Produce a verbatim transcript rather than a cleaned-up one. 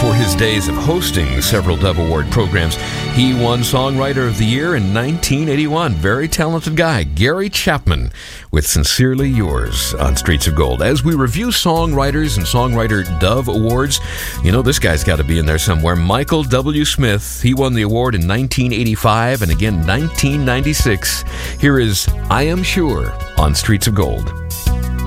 for his days of hosting several Dove Award programs. He won Songwriter of the Year in nineteen eighty-one. Very talented guy, Gary Chapman, with Sincerely Yours on Streets of Gold. As we review songwriters and Songwriter Dove Awards, you know this guy's got to be in there somewhere. Michael W. Smith, he won the award in nineteen eighty-five and again nineteen ninety-six. Here is I Am Sure on Streets of Gold.